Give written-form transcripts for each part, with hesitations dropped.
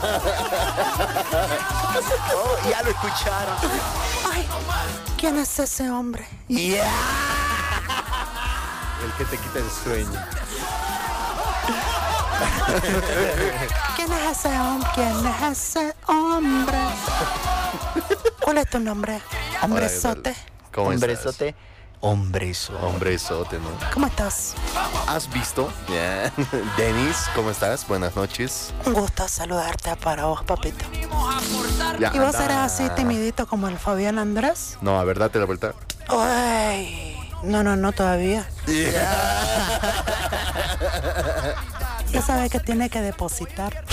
Oh, ya lo escucharon. Ay, ¿quién es ese hombre? Yeah. El que te quita el sueño. ¿Quién es ese hombre? ¿Quién es ese hombre? ¿Cuál es tu nombre? Hombrezote. ¿Cómo Hombrezote. estás? Hombrezote. Hombrezote, ¿no? ¿Cómo estás? ¿Has visto? Yeah. Denis, ¿cómo estás? Buenas noches. Un gusto saludarte para vos, papito. Ya, ¿Y vos anda. eras así timidito como el Fabián Andrés? No, a ver, date la vuelta. Ay, no, todavía. Ya sabe que tiene que depositar.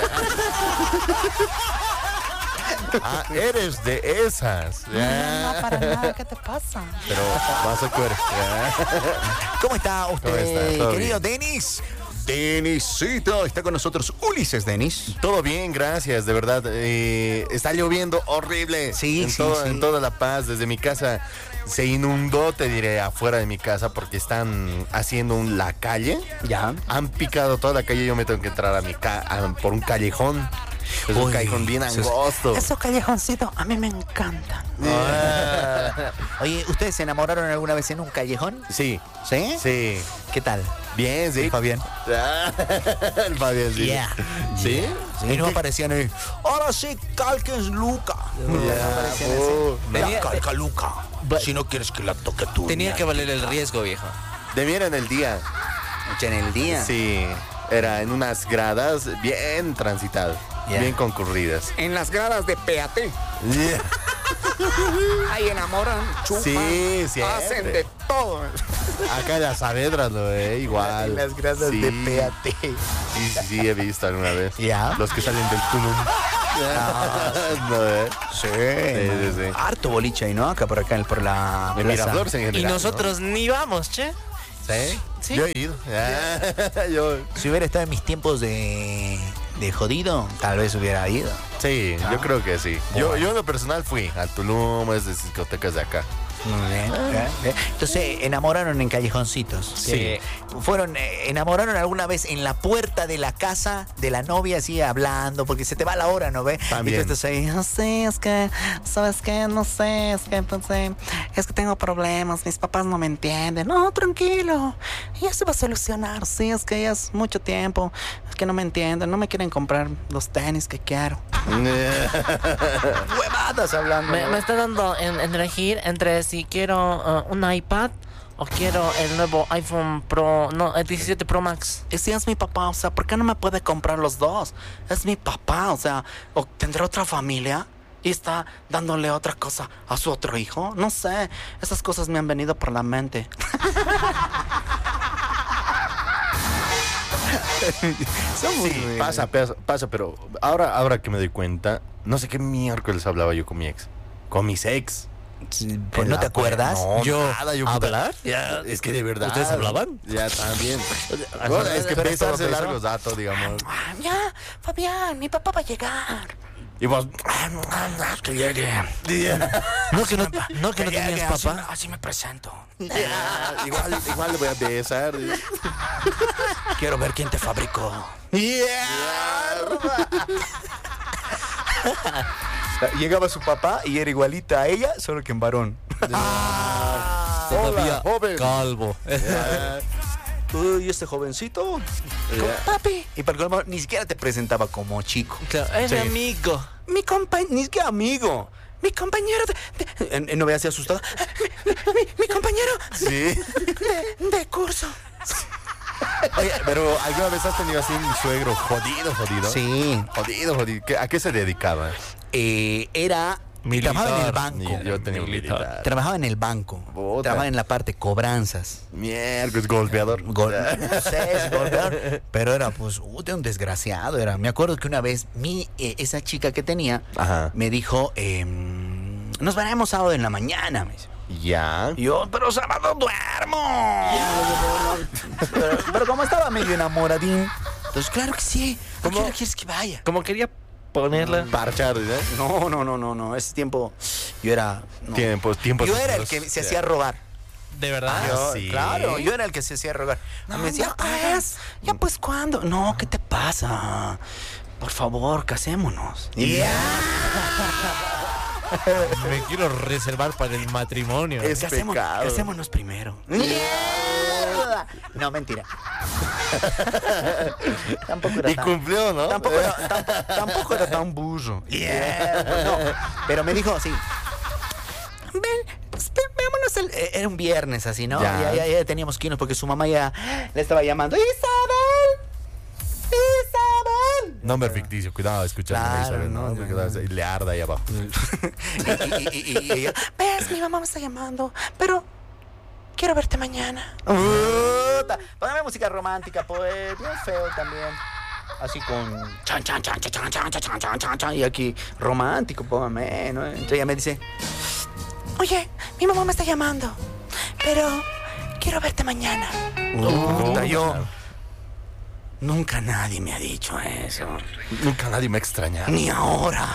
Ah, eres de esas. No, para nada, ¿qué te pasa? Pero vas a cuerpo. ¿Cómo está usted, ¿Cómo está? ¿Todo querido bien? Denis? Denisito, está con nosotros Ulises Denis. Todo bien, gracias, de verdad. Está lloviendo horrible. Sí, en sí, todo- sí. En toda La Paz, desde mi casa se inundó, te diré, afuera de mi casa porque están haciendo la calle. Ya. Han picado toda la calle, yo me tengo que entrar por un callejón. Es un Uy, callejón bien eso es- angosto. Esos callejoncitos a mí me encantan. Oye, ¿ustedes se enamoraron alguna vez en un callejón? Sí, ¿Sí? sí. ¿Qué tal? Bien, sí. ¿El Fabián? El Fabián, sí. Yeah. ¿Sí? Y no aparecían ahí. Ahora sí, calques Luca. Tenía- calca Luca. Si no quieres que la toque tú. Tenía que valer el riesgo, viejo. De mí era en el día. en el día. Sí, era en unas gradas bien transitadas, Yeah. bien concurridas. En las gradas de PAT. Ahí enamoran, chupan, Sí, siempre. hacen de todo. Acá en las Saavedras, igual. En las gradas Sí. de PAT. Sí, he visto alguna vez. Ya. Los que salen del Tulum. No, Sí, sí. harto boliche ahí, ¿no? Acá por acá, por la De plaza. Miraflores en general. Y nosotros ni vamos, che. ¿no? ¿Sí? Sí. Yo he ido. Yo, Si hubiera estado en mis tiempos de jodido, tal vez hubiera ido. sí, yo creo que sí. Yo en lo personal fui al Tulum, es de discotecas de acá. Muy bien, bien. Entonces, enamoraron en callejoncitos. Sí. ¿Enamoraron alguna vez en la puerta de la casa de la novia, así hablando? Porque se te va la hora, ¿no ve? También. Y tú estás ahí, No sé, es que, ¿sabes qué? No sé, es que entonces, es que tengo problemas, mis papás no me entienden. No, tranquilo, ya se va a solucionar, sí, es que ya es mucho tiempo, es que no me entienden, no me quieren comprar los tenis que quiero. huevadas hablando. Me está dando en elegir entre si quiero un iPad o quiero el nuevo iPhone Pro, no, el 17 Pro Max. Y si es mi papá, o sea, ¿por qué no me puede comprar los dos? Es mi papá, o sea, ¿o tendrá otra familia? Y está dándole otra cosa a su otro hijo. No sé, esas cosas me han venido por la mente. Sí, pasa, pero ahora que me doy cuenta, no sé qué miércoles hablaba yo con mi ex. Con mis ex. Pues no te acuerdas. No, Yo, nada, yo ¿hablar? Ya, es que de verdad. ¿Ustedes hablaban? Ya, también. Bueno, es que Pero empieza a todo dar eso. los datos, digamos. Ah, ya, Fabián, mi papá va a llegar. Y vos. Que llegue. No, que no tenías papá. Así me presento. Igual le voy a besar. Quiero ver quién te fabricó. Llegaba su papá y era igualita a ella, solo que en varón. Todavía joven. calvo. Uy, este jovencito. Papi. Y para colmo, ni siquiera te presentaba como chico. Claro, es mi amigo. Mi compañero, ni siquiera amigo. Mi compañero ¿No veas así asustado? Mi compañero Sí. de curso. Oye, pero ¿alguna vez has tenido así un suegro jodido? Sí. Jodido. ¿A qué se dedicaba? Era... Militar. Trabajaba en el banco. Yo tenía un Militar. militar. Trabajaba en el banco. Puta. Trabajaba en la parte cobranzas. Miércoles, golpeador. No sé si golpearon, pero era pues de un desgraciado. Me acuerdo que una vez esa chica que tenía Ajá. me dijo, nos veremos sábado en la mañana. Me dice. Ya. Y yo, pero sábado duermo. Pero como estaba medio enamoradín, entonces claro que sí. ¿A qué hora quieres que vaya? Como quería ponerla. Parchar, ¿eh? No. Ese tiempo yo era... no. Tiempos. Yo era el que se hacía rogar. ¿De verdad? sí. Claro, yo era el que se hacía rogar. Me decía, ya pues, ¿cuándo? No, ¿qué te pasa? por favor, casémonos. Me quiero reservar para el matrimonio. Es pecado. Casémonos primero. No, mentira. Tampoco era Y cumplió, ¿no? tampoco era tan burro. No, pero me dijo así. Veámonos era un viernes así, ¿no? Ya. Ya teníamos que irnos porque su mamá ya le estaba llamando. ¡Isabel! Nombre ficticio, cuidado, escuchando Claro, Isabel, ¿no? no, Porque no. le arda ahí abajo. y ella, ¿Ves? Mi mamá me está llamando, pero quiero verte mañana. puta, póngame música romántica, pues, bien feo también. Así con chan, chan, chan, chan, chan, chan, chan, chan, chan, chan, y aquí romántico, póngame, ¿no? Entonces ella me dice, Oye, mi mamá me está llamando, pero quiero verte mañana. puta, yo... Claro. Nunca nadie me ha dicho eso. Nunca nadie me ha extrañado. Ni ahora.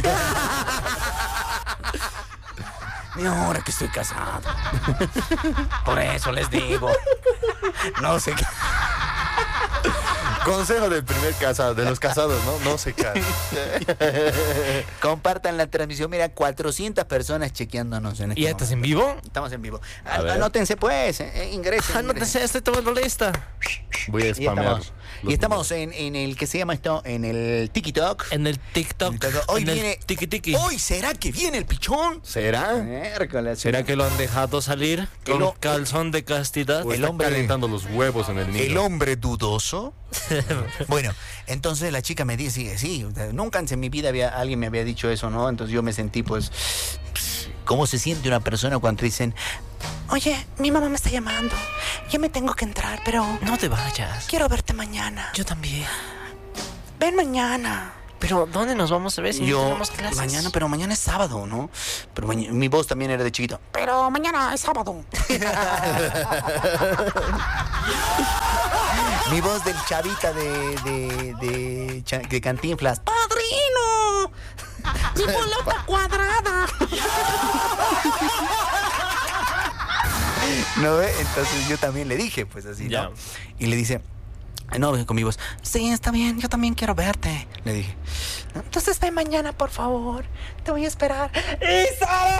Ni ahora que estoy casado. Por eso les digo. No sé qué. Consejo del primer casado, de los casados, ¿no? No se casen. Compartan la transmisión. Mira, 400 personas chequeándonos en este ¿Y ya estás momento. en vivo? Estamos en vivo. A ver. Anótense pues, ingresen. Anótense, estoy tomando lista. Voy a Y spamear. estamos en el que se llama esto, en el TikTok. En el TikTok. Hoy en el viene. Tiki Tiki. Hoy será que viene el pichón. ¿Será? Miércoles. ¿Será que lo han dejado salir con El o- calzón de castidad? ¿O El está hombre- calentando los huevos en el nido? El hombre dudoso. Bueno, entonces la chica me dice, sí, nunca en mi vida alguien me había dicho eso, ¿no? Entonces yo me sentí, pues, ¿cómo se siente una persona cuando dicen, Oye, mi mamá me está llamando. Ya me tengo que entrar, pero No te vayas. quiero verte mañana. Yo también. Ven mañana. Pero ¿dónde nos vamos a ver si no yo, tenemos clases? mañana, pero mañana es sábado, ¿no? Pero mi voz también era de chiquito. Pero mañana es sábado. Mi voz del chavita de Cantinflas. ¡Padrino! ¡Mi pelota cuadrada! ¿No ve? Entonces yo también le dije, pues así, Ya. ¿no? Y le dice, no, con mi voz, Sí, está bien, yo también quiero verte. le dije, Entonces ven mañana, por favor. Te voy a esperar. ¡Isabel!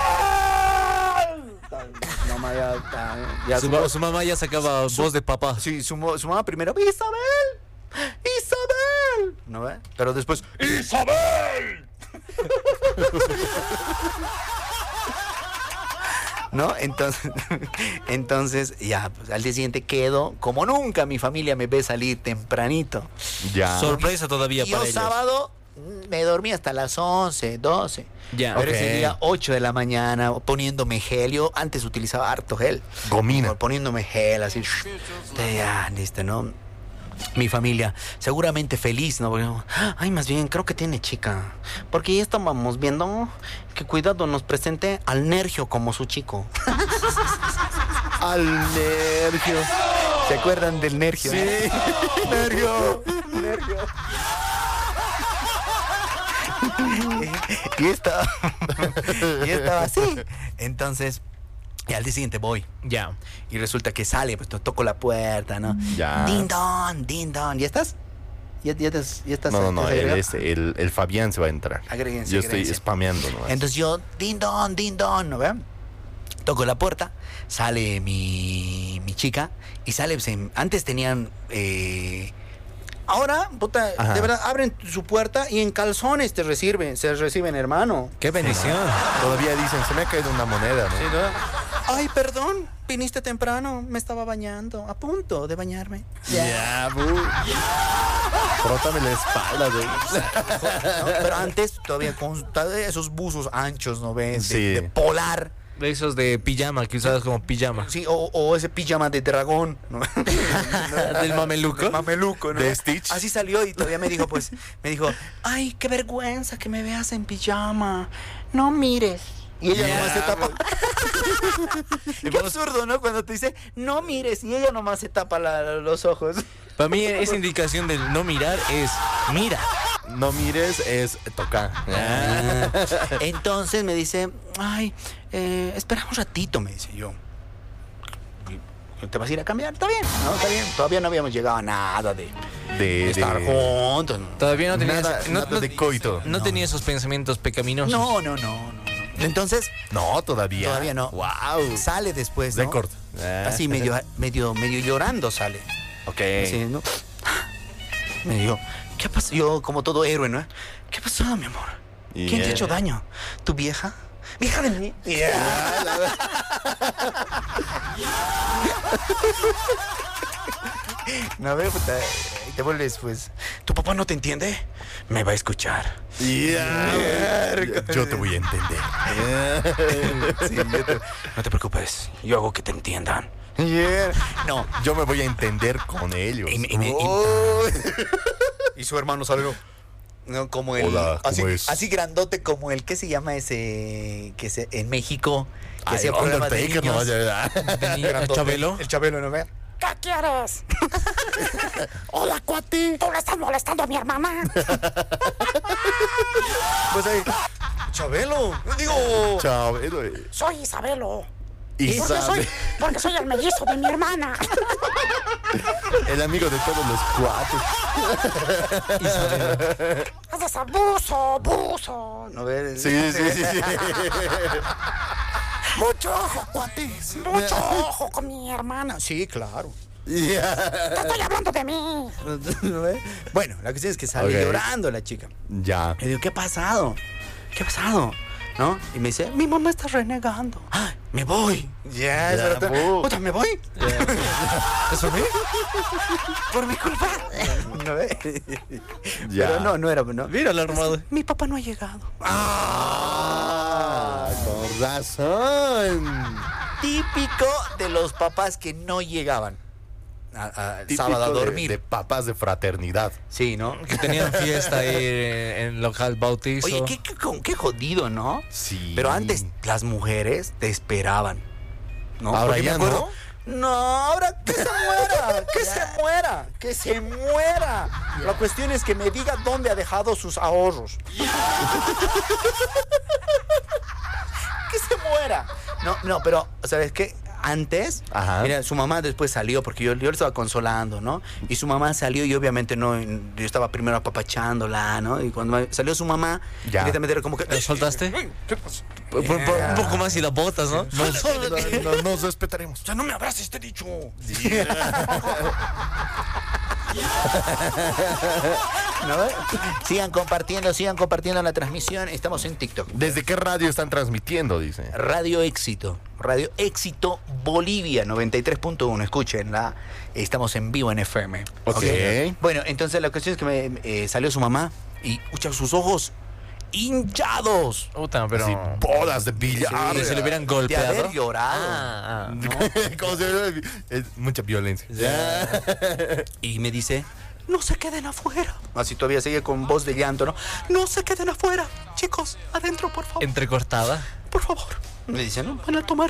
Mamá ya Su mamá ya sacaba voz de papá. sí, su mamá primero, ¡Isabel! ¡Isabel! ¿No ve? Pero después, ¡Isabel! ¿No? Entonces, ya, pues, al día siguiente quedo, como nunca mi familia me ve salir tempranito. Ya. Sorpresa todavía Y para yo ellos. sábado me dormí hasta las 11, 12. Ya. Pero Ok. ese día 8 de la mañana poniéndome gel. Yo antes utilizaba harto gel. Gomina. Poniéndome gel así. Ya, listo, ¿no? Mi familia seguramente feliz, ¿no? Porque, ay, más bien creo que tiene chica. Porque ya estábamos viendo que cuidado nos presente al Nergio como su chico. Al nervio. ¿Se acuerdan del Nergio? Sí. Nergio. y estaba así. Entonces, y al día siguiente voy. Ya. Y resulta que sale, pues toco la puerta, ¿no? Ya. Din don, din don. ¿Ya estás? ¿Ya estás? No, ¿Te has agregado? el Fabián se va a entrar. Agréguense, Yo estoy agréguense. spameando nomás. Entonces yo, din don, ¿no ve? Toco la puerta, sale mi chica y sale, pues, antes tenían... ahora, puta, Ajá. de verdad, abren su puerta y en calzones se reciben, hermano. Qué bendición. Todavía dicen, se me ha caído una moneda, ¿no? Ay, perdón, viniste temprano, me estaba bañando, a punto de bañarme. Ya, frótame la espalda, güey. ¿No? Pero antes todavía con esos buzos anchos, ¿no ves? Sí. De polar. De esos de pijama que usabas como pijama. Sí, o ese pijama de dragón, ¿no? Del mameluco. Mameluco, ¿no? De Stitch. Así salió y todavía me dijo, ay, qué vergüenza que me veas en pijama. No mires. Y ella nomás se tapa. Qué absurdo, ¿no? Cuando te dice, no mires, y ella nomás se tapa los ojos. Para mí esa indicación del no mirar es mira. No mires, es tocar. Entonces me dice, ay, espera un ratito, me dice yo. ¿Te vas a ir a cambiar? Está bien, ¿no? Está bien. Todavía no habíamos llegado a nada de estar juntos. Todavía no tenías... nada de coito. No tenía esos pensamientos pecaminosos. No. Entonces, No, todavía no. Wow. Sale después, ¿no? Récord. Así medio llorando sale. Ok. Así, ¿no? Me dijo, ¿qué pasó? Yo como todo héroe, ¿no? ¿Qué pasó, mi amor? ¿Quién te ha hecho daño? ¿Tu vieja? ¿Vieja de mí? No, ve, puta, te vuelves, pues. ¿Tu papá no te entiende? Me va a escuchar. Yo te voy a entender. Sí, no te preocupes, yo hago que te entiendan. No, Yo me voy a entender con ellos. y su hermano salió. No, como el. Hola, ¿cómo es? Así grandote como el. ¿Qué se llama ese? En México. Que hacía programas de Undertaker, no niños. vaya. Grandote. ¿Chabelo? El Chabelo, ¿no ve? ¿Qué quieres? Hola, cuate. ¿Tú le estás molestando a mi hermana? Pues ahí. Chabelo. Digo. Chao. Soy Isabelo. Isabel, Porque soy el mellizo de mi hermana. el amigo de todos los cuates. Haces abuso. ¿No ves? Sí. Mucho ojo, cuates. Mucho ojo con mi hermana. Sí, claro. Te estoy hablando de mí. ¿No ves? Bueno, la cuestión es que sale Ok. llorando la chica. Ya. Le digo, ¿qué ha pasado? ¿No? Y me dice, mi mamá está renegando. ¡Ay, me voy! Ya, espérate. Puta, ¿me voy? ¿Es por mí? Por mi culpa. ¿No ves? Ya. Pero no era. No. Mira la armada. Mi papá no ha llegado. Con razón. Típico de los papás que no llegaban Típico sábado a dormir. de papás de fraternidad. Sí, ¿no? Que tenían fiesta ahí en local bautizo. Oye, qué jodido, ¿no? Sí. Pero antes las mujeres te esperaban. ¿No? Ahora Porque me ya acuerdo- No, ahora que se muera. La cuestión es que me diga dónde ha dejado sus ahorros. Que se muera. No, pero, ¿sabes qué? Antes, Ajá. mira, su mamá después salió, porque yo le estaba consolando, ¿no? Y su mamá salió y obviamente no, yo estaba primero apapachándola, ¿no? Y cuando salió su mamá, Ya. directamente era como que... ¿La soltaste? ¿Qué pasó? Un poco más y la botas, ¿no? Nos respetaremos. Ya no me abraces, te he dicho. ¿No? Sigan compartiendo la transmisión. Estamos en TikTok. ¿Desde qué radio están transmitiendo? Dice. Radio Éxito Bolivia 93.1. Escúchenla. Estamos en vivo en FM. Ok. Bueno, entonces la cuestión es que me salió su mamá y sus ojos hinchados Puta, pero... Así, bolas de billar. Si se le hubieran de golpeado. haber llorado. ¿Cómo se ve? Es mucha violencia. Y me dice, no se queden afuera. Así todavía sigue con voz de llanto, ¿no? No se queden afuera. Chicos, adentro, por favor. Entrecortada. Por favor. Me dice, ¿no? Van a tomar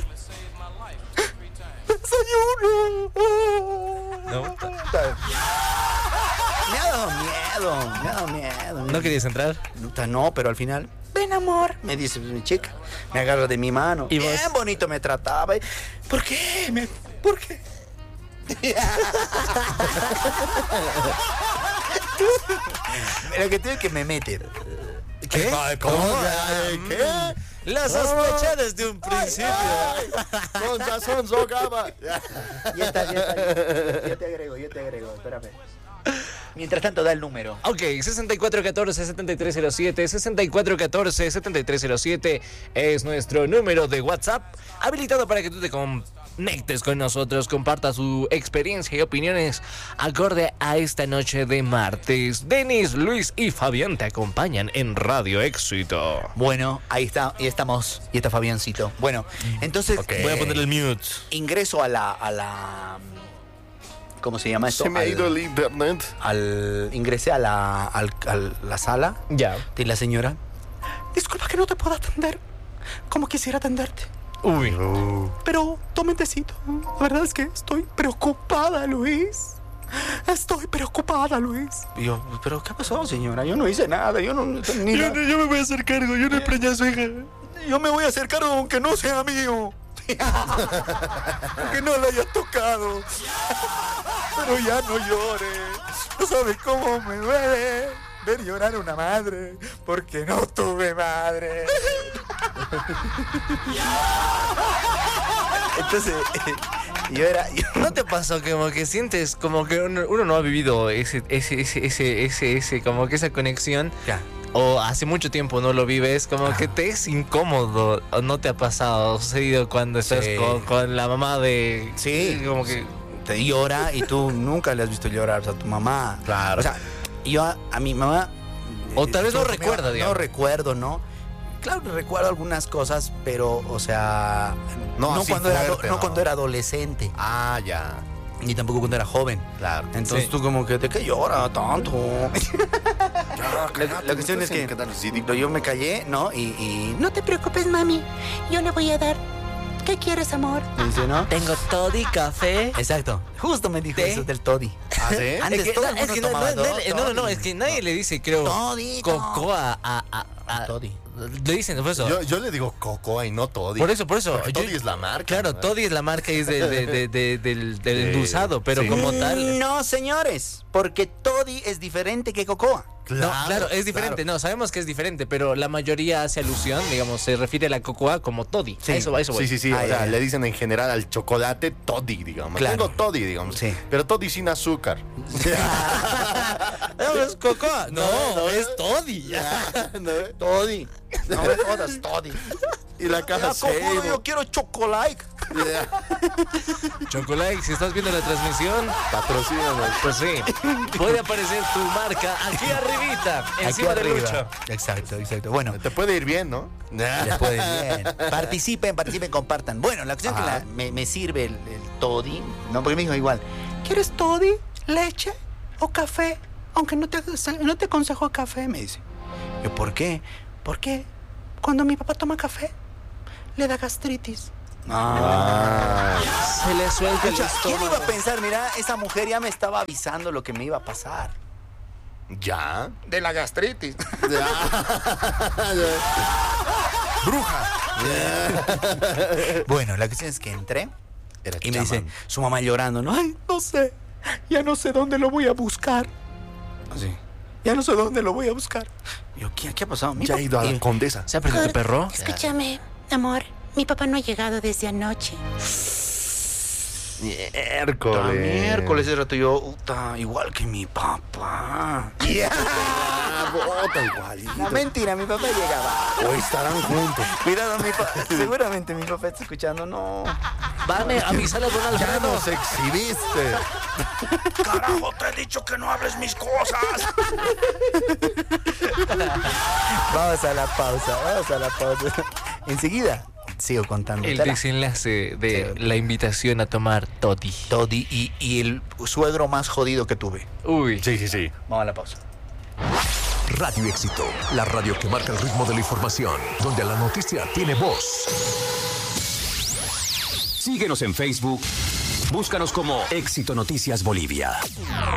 desayuno. No. Me ha dado miedo. ¿No querías entrar? No, pero al final, ven amor, me dice mi chica. Me agarra de mi mano. ¿Y vos? Bien bonito me trataba. ¿Por qué? ¿Por qué? Lo que tiene que me mete. ¿Qué? ¿Cómo? ¿Qué? La sospeché desde un principio. Con razón, Zogaba. Ya está. Yo te agrego, espérame. Mientras tanto, da el número. Ok, 6414-7307, 6414-7307 es nuestro número de WhatsApp, habilitado para que tú te conectes con nosotros, compartas su experiencia y opiniones acorde a esta noche de martes. Denis, Luis y Fabián te acompañan en Radio Éxito. Bueno, ahí está, y estamos. Y está Fabiancito. Bueno, entonces Voy a ponerle el mute. ingreso a la ¿cómo se llama esto? Se me ha ido el internet. Ingresé a la sala Ya. de la señora. Disculpa que no te puedo atender como quisiera atenderte. Uy. Pero tome tecito. La verdad es que estoy preocupada, Luis. Y yo, ¿pero qué pasó, señora? Yo no hice nada. Yo no ni Yo me voy a hacer cargo, yo no preñé a su hija. Yo me voy a hacer cargo aunque no sea mío. Aunque no le haya tocado. Pero ya no llore. No sabe cómo me duele ver llorar a una madre, porque no tuve madre. Entonces, ¿No te pasó como que sientes como que uno no ha vivido ese, como que esa conexión? Ya. O hace mucho tiempo no lo vives, como que te es incómodo, o no te ha pasado, sucedido cuando estás Sí. con la mamá de... Sí. Como que... Te llora y tú nunca le has visto llorar, o sea, a tu mamá. Claro. O sea, yo a mi mamá... O tal vez no solo recuerda, no digamos. recuerdo, ¿no? Claro que recuerdo algunas cosas, pero, o sea... No así cuando, fuerte, no ¿no? cuando era adolescente, Ah, ya. ni tampoco cuando era joven. Claro. Entonces Sí. tú como que, ¿de qué llora tanto? cállate, La cuestión no es te que quedar así, yo me callé, ¿no? Y No te preocupes, mami. Yo le voy a dar. ¿Qué quieres, amor? me dice, ¿no? Tengo todo y café. Exacto. Justo me dijo ¿Té? eso del toddy. ¿Ah, sí? Antes Es que, todo no, el es mundo que no, tomaba no, es que nadie le dice, creo, Todito. cocoa a Toddy. le dicen, por eso. Yo le digo Cocoa y no Toddy. Por eso. Porque Yo- Toddy es la marca. Claro, ¿no? Toddy es la marca y es del endulzado, pero Sí. como tal... No, señores, porque toddy es diferente que cocoa. No, claro, es diferente. No, sabemos que es diferente, pero la mayoría hace alusión, digamos, se refiere a la cocoa como toddy. Sí. A eso voy. Sí, Ah, o sea, ya. le dicen en general al chocolate Toddy, digamos. Claro. Tengo Toddy, digamos. Sí. Pero Toddy sin azúcar. No, es cocoa. No, es toddy. Toddy. No me jodas, toddy. Y la caja Ya, cojudo, Seibo. yo quiero chocolate. Chocolate, si estás viendo la transmisión, Patrocínanos. pues sí, puede aparecer tu marca aquí arribita, encima de Lucho. Exacto. Bueno, Te puede ir bien, ¿no? les puede ir bien. Participen, compartan. Bueno, la cuestión es que Ajá. me sirve el toddy, ¿no? Porque me dijo igual, ¿Quieres toddy, leche o café? Aunque no te aconsejo café, me dice. yo, ¿por qué? Porque cuando mi papá toma café, le da gastritis. Ah. Se le suelta el Pucha, ¿quién iba a estómago. pensar? Mira, esa mujer ya me estaba avisando lo que me iba a pasar. ¿Ya? De la gastritis. Bruja. Bueno, la cuestión es que entré Era y me dice chamán. su mamá llorando, ¿no? Ay, No sé. Ya no sé dónde lo voy a buscar. así. Ya no sé dónde lo voy a buscar. Yo, ¿qué ha pasado? Mi Ya ha ido a la papá- condesa. ¿Se ha perdido tu perro? Escúchame, amor. Mi papá no ha llegado desde anoche. Miércoles. Miércoles ese rato yo, puta, igual que mi papá. Ah, bota igualito. No, mentira, mi papá llegaba. O estarán juntos. Cuidado, seguramente mi papá está escuchando, no. Vame, avísale a don Ya Alfredo. nos exhibiste. Carajo, te he dicho que no hables mis cosas. Vamos a la pausa. Enseguida sigo contando. El desenlace de la invitación a tomar toddy. Toddy y el suegro más jodido que tuve. Uy. Sí. Vamos a la pausa. Radio Éxito, la radio que marca el ritmo de la información, donde la noticia tiene voz. Síguenos en Facebook. Búscanos como Éxito Noticias Bolivia.